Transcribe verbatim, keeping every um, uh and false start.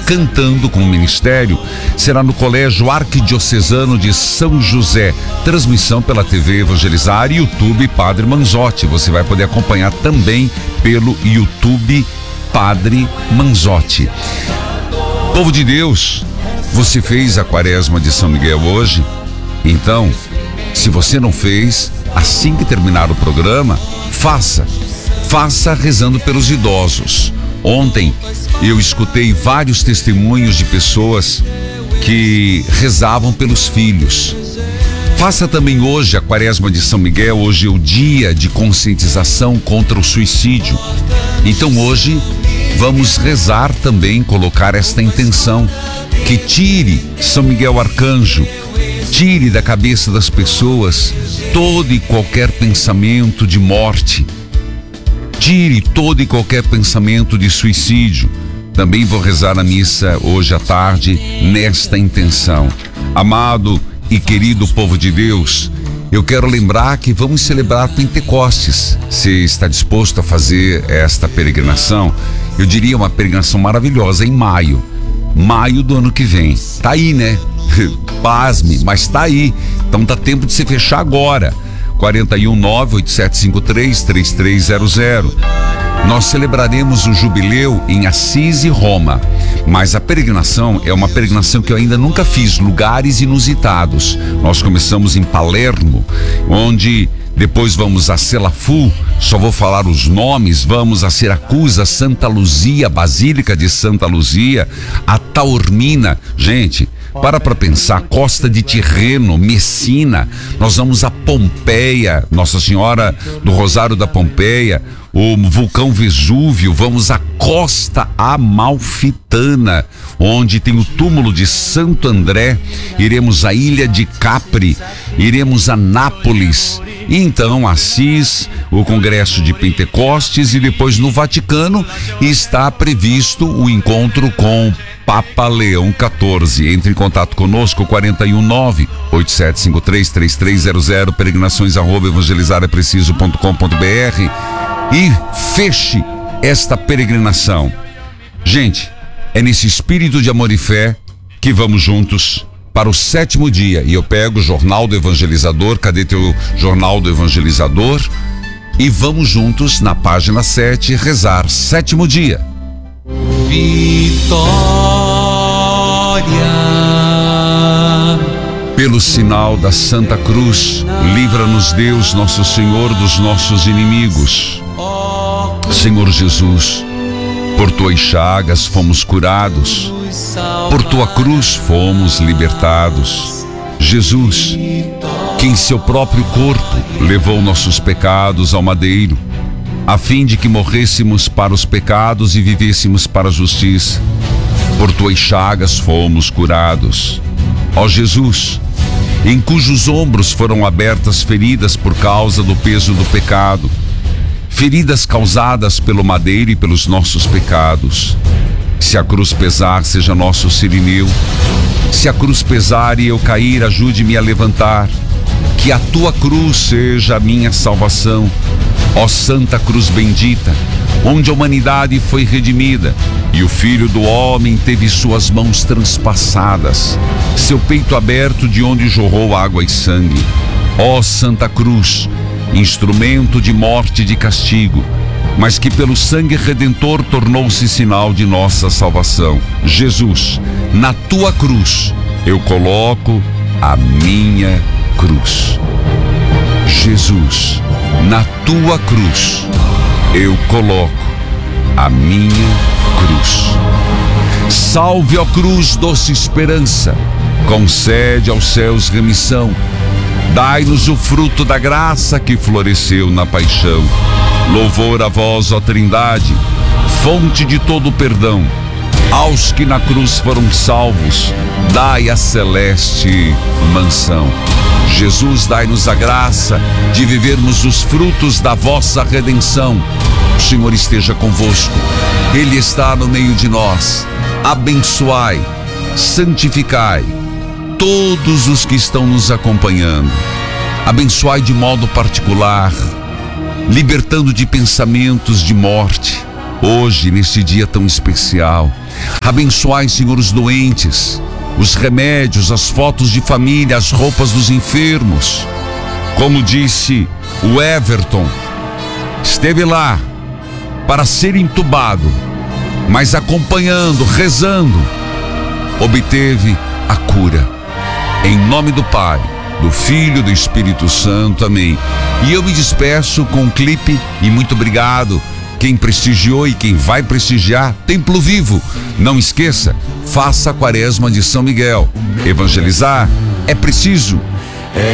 Cantando com o Ministério, será no Colégio Arquidiocesano de São José. Transmissão pela T V Evangelizar e YouTube Padre Manzotti. Você vai poder acompanhar também pelo YouTube Padre Manzotti. Povo de Deus, você fez a quaresma de São Miguel hoje? Então, se você não fez, assim que terminar o programa, faça. Faça rezando pelos idosos. Ontem eu escutei vários testemunhos de pessoas que rezavam pelos filhos. Faça também hoje a quaresma de São Miguel. Hoje é o dia de conscientização contra o suicídio. Então hoje vamos rezar também, colocar esta intenção, que tire São Miguel Arcanjo, tire da cabeça das pessoas todo e qualquer pensamento de morte, tire todo e qualquer pensamento de suicídio. Também vou rezar a missa hoje à tarde nesta intenção. Amado e querido povo de Deus, eu quero lembrar que vamos celebrar Pentecostes. Você está disposto a fazer esta peregrinação? Eu diria uma peregrinação maravilhosa em maio. Maio do ano que vem. Tá aí, né? Pasme, mas tá aí. Então dá tempo de você fechar agora. quatro um nove, oito sete cinco três, três três zero zero. Nós celebraremos o jubileu em Assis e Roma, mas a peregrinação é uma peregrinação que eu ainda nunca fiz, lugares inusitados. Nós começamos em Palermo, onde depois vamos a Selafu, só vou falar os nomes, vamos a Siracusa, Santa Luzia, Basílica de Santa Luzia, a Taormina. Gente, para para pensar, Costa de Tirreno, Messina, nós vamos a Pompeia, Nossa Senhora do Rosário da Pompeia, o vulcão Vesúvio, vamos à Costa Amalfitana, onde tem o túmulo de Santo André, iremos à Ilha de Capri, iremos a Nápoles, e então Assis, o Congresso de Pentecostes, e depois no Vaticano está previsto o encontro com Papa Leão quatorze. Entre em contato conosco, quatro um nove, oito sete cinco três, três três zero zero, peregrinações arroba evangelizarepreciso ponto com ponto br, e feche esta peregrinação. Gente, é nesse espírito de amor e fé que vamos juntos para o sétimo dia. E eu pego o Jornal do Evangelizador. Cadê teu Jornal do Evangelizador? E vamos juntos na página sete rezar sétimo dia. Vitória. Pelo sinal da Santa Cruz, livra-nos Deus, nosso Senhor, dos nossos inimigos. Senhor Jesus, por tuas chagas fomos curados, por tua cruz fomos libertados. Jesus, que em seu próprio corpo levou nossos pecados ao madeiro, a fim de que morrêssemos para os pecados e vivêssemos para a justiça. Por tuas chagas fomos curados. Ó Jesus, em cujos ombros foram abertas feridas por causa do peso do pecado, feridas causadas pelo madeiro e pelos nossos pecados. Se a cruz pesar, seja nosso sirineu. Se a cruz pesar e eu cair, ajude-me a levantar. Que a tua cruz seja a minha salvação. Ó Santa Cruz bendita, onde a humanidade foi redimida e o Filho do Homem teve suas mãos transpassadas, seu peito aberto de onde jorrou água e sangue. Ó Santa Cruz, instrumento de morte e de castigo, mas que pelo sangue redentor tornou-se sinal de nossa salvação. Jesus, na tua cruz eu coloco a minha cruz. Jesus, na tua cruz eu coloco a minha cruz. Salve, ó cruz, doce esperança, concede aos céus remissão. Dai-nos o fruto da graça que floresceu na paixão. Louvor a vós, ó Trindade, fonte de todo o perdão. Aos que na cruz foram salvos, dai a celeste mansão. Jesus, dai-nos a graça de vivermos os frutos da vossa redenção. O Senhor esteja convosco, Ele está no meio de nós. Abençoai, santificai todos os que estão nos acompanhando. Abençoai de modo particular, libertando de pensamentos de morte, hoje, neste dia tão especial. Abençoai, Senhor, os doentes, os remédios, as fotos de família, as roupas dos enfermos. Como disse o Everton, esteve lá para ser entubado, mas acompanhando, rezando, obteve a cura. Em nome do Pai, do Filho e do Espírito Santo, amém. E eu me despeço com um clipe e muito obrigado quem prestigiou e quem vai prestigiar Templo Vivo. Não esqueça, faça a quaresma de São Miguel. Evangelizar é preciso.